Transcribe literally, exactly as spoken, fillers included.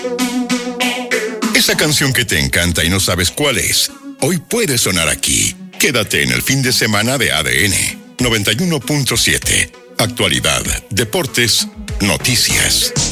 Esa canción que te encanta y no sabes cuál es, hoy puede sonar aquí. Quédate en el fin de semana de A D N noventa y uno punto siete. Actualidad, deportes, noticias.